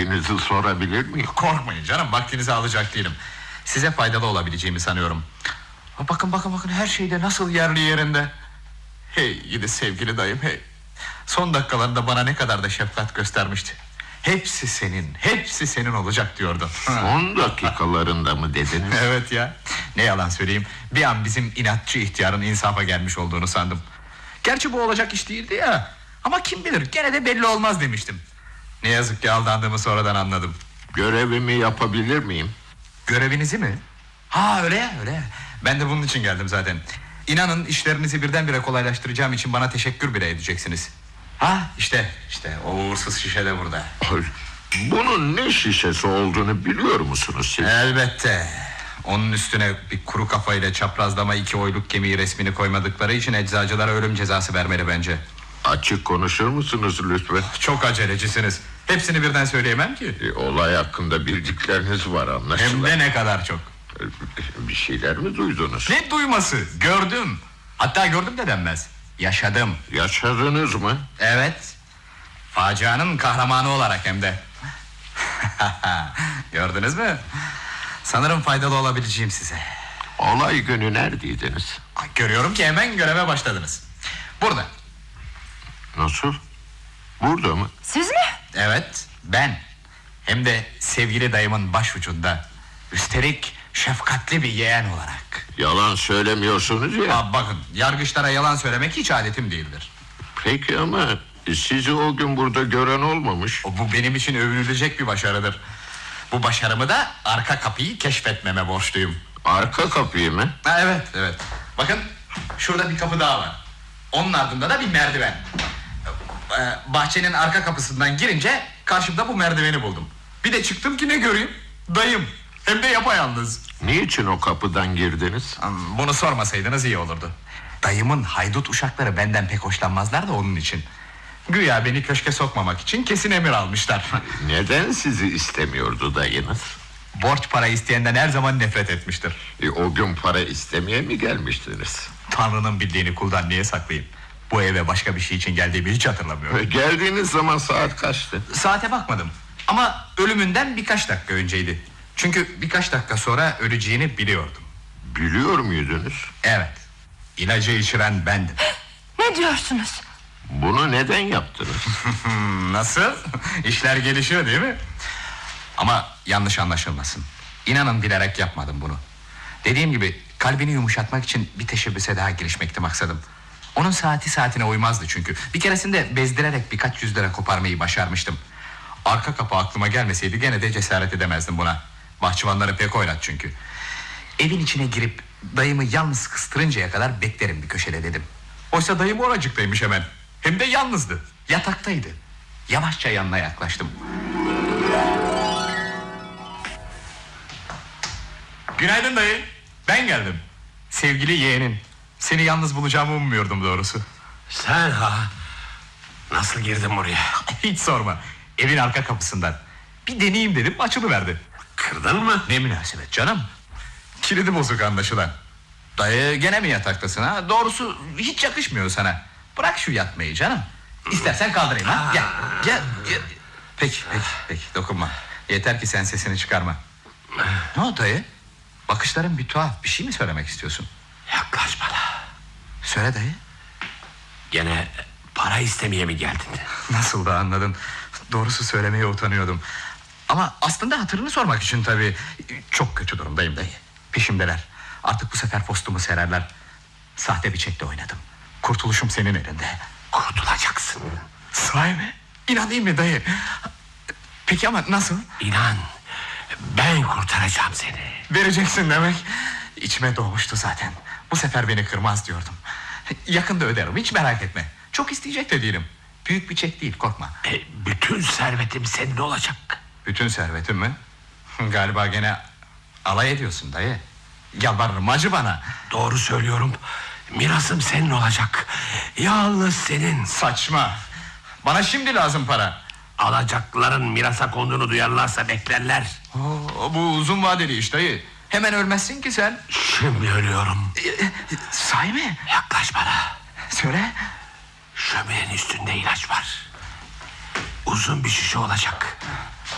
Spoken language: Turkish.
istediğinizi sorabilir miyim? Korkmayın canım, vaktinizi alacak değilim. Size faydalı olabileceğimi sanıyorum. Bakın her şeyde nasıl yerli yerinde. Hey gidi sevgili dayım, hey. Son dakikalarında bana ne kadar da şefkat göstermişti. Hepsi senin olacak diyordu. Son dakikalarında mı dediniz? Evet ya, ne yalan söyleyeyim, bir an bizim inatçı ihtiyarın insafa gelmiş olduğunu sandım. Gerçi bu olacak iş değildi ya. Ama kim bilir, gene de belli olmaz demiştim. Ne yazık ki aldandığımı sonradan anladım. Görevimi yapabilir miyim? Görevinizi mi? Ha öyle ya. Ben de bunun için geldim zaten. İnanın işlerinizi birdenbire kolaylaştıracağım için bana teşekkür bile edeceksiniz. Ha işte o uğursuz şişe de burada. Bunun ne şişesi olduğunu biliyor musunuz siz? Elbette. Onun üstüne bir kuru kafayla çaprazlama 2 oyluk gemiyi resmini koymadıkları için eczacılara ölüm cezası vermeli bence. Açık konuşur musunuz lütfen? Çok acelecisiniz. Hepsini birden söyleyemem ki. Olay hakkında bildikleriniz var anlaşılan. Hem de ne kadar çok. Bir şeyler mi duydunuz? Ne duyması? Gördüm. Hatta gördüm de denmez. Yaşadım. Yaşadınız mı? Evet. Facianın kahramanı olarak hem de. Gördünüz mü? Sanırım faydalı olabileceğim size. Olay günü neredeydiniz? Görüyorum ki hemen göreve başladınız. Burada. Nasıl? Burada mı? Siz mi? Evet, ben. Hem de sevgili dayımın başucunda. Üstelik şefkatli bir yeğen olarak. Yalan söylemiyorsunuz ya. Bakın, yargıçlara yalan söylemek hiç adetim değildir. Peki ama sizi o gün burada gören olmamış. Bu benim için övünülecek bir başarıdır. Bu başarımı da arka kapıyı keşfetmeme borçluyum. Arka kapıyı mı? Evet. Bakın, şurada bir kapı daha var. Onun ardında da bir merdiven. Bahçenin arka kapısından girince karşımda bu merdiveni buldum. Bir de çıktım ki ne göreyim? Dayım. Hem de yapayalnız. Niçin o kapıdan girdiniz? Bunu sormasaydınız iyi olurdu. Dayımın haydut uşakları benden pek hoşlanmazlar da onun için. Güya beni köşke sokmamak için kesin emir almışlar. Neden sizi istemiyordu dayınız? Borç para isteyenden her zaman nefret etmiştir. O gün para istemeye mi gelmiştiniz? Tanrı'nın bildiğini kuldan niye saklayayım? Bu eve başka bir şey için geldiğimi hiç hatırlamıyorum. Geldiğiniz zaman saat kaçtı? Saate bakmadım. Ama ölümünden birkaç dakika önceydi. Çünkü birkaç dakika sonra öleceğini biliyordum. Biliyor muydunuz? Evet. İlacı içiren bendim. Ne diyorsunuz? Bunu neden yaptınız? Nasıl? İşler gelişiyor değil mi? Ama yanlış anlaşılmasın. İnanın bilerek yapmadım bunu. Dediğim gibi kalbini yumuşatmak için bir teşebbüse daha girişmekti maksadım. Onun saati saatine uymazdı çünkü. Bir keresinde bezdirerek birkaç 100 lira koparmayı başarmıştım. Arka kapı aklıma gelmeseydi gene de cesaret edemezdim buna. Bahçıvanları pek oynat çünkü. Evin içine girip dayımı yalnız kıstırıncaya kadar beklerim bir köşede dedim. Oysa dayım oracıktaymış hemen. Hem de yalnızdı. Yataktaydı. Yavaşça yanına yaklaştım. Günaydın dayı. Ben geldim. Sevgili yeğenin. Seni yalnız bulacağımı ummuyordum doğrusu. Sen ha? Nasıl girdin buraya? Hiç sorma. Evin arka kapısından. Bir deneyeyim dedim, açılıverdi. Kırdın mı? Ne münasebet canım. Kilidi bozuk anlaşılan. Dayı gene mi yataktasın ha? Doğrusu hiç yakışmıyor sana. Bırak şu yatmayı canım. İstersen kaldırayım ha. Gel. Peki dokunma. Yeter ki sen sesini çıkarma. Ne oldu dayı? Bakışların bir tuhaf. Bir şey mi söylemek istiyorsun? Yaklaş bana. Söyle dayı. Gene para istemeye mi geldin? Nasıl da anladın? Doğrusu söylemeye utanıyordum. Ama aslında hatırını sormak için tabii. Çok kötü durumdayım dayı. Peşimdeler. Artık bu sefer postumu sererler. Sahte bir çekle oynadım. Kurtuluşum senin elinde. Kurtulacaksın. Sahi mi? İnanayım mı dayı? Peki ama nasıl? İnan, ben kurtaracağım seni. Vereceksin demek. İçime doğmuştu zaten. Bu sefer beni kırmaz diyordum. Yakında öderim, hiç merak etme. Çok isteyecek de değilim. Büyük bir çek değil, korkma. Bütün servetim senin olacak. Bütün servetim mi? Galiba gene alay ediyorsun dayı. Yalvarırım, acı bana. Doğru söylüyorum. Mirasım senin olacak. Yalnız senin. Saçma. Bana şimdi lazım para. Alacakların mirasa konduğunu duyarlarsa beklerler. Bu uzun vadeli iş dayı. Hemen ölmezsin ki sen. Şimdi ölüyorum. Sahi mi? Yaklaş bana. Söyle. Şöminenin üstünde ilaç var. Uzun bir şişe olacak.